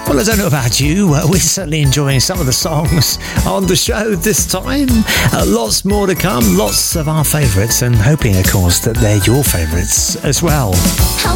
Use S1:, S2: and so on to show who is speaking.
S1: Well, I don't know about you, we're certainly enjoying some of the songs on the show this time. Lots more to come, lots of our favourites, and hoping, of course, that they're your favourites as well.
S2: How